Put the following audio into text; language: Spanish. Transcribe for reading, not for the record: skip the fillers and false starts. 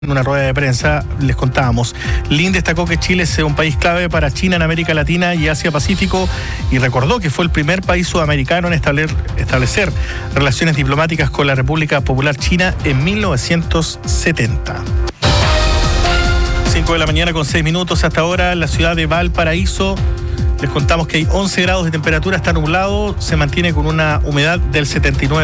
En una rueda de prensa les contábamos. Lin destacó que Chile es un país clave para China en América Latina y Asia-Pacífico y recordó que fue el primer país sudamericano en establecer relaciones diplomáticas con la República Popular China en 1970. 5 de la mañana con 6 minutos hasta ahora en la ciudad de Valparaíso. Les contamos que hay 11 grados de temperatura, está nublado, se mantiene con una humedad del 79%.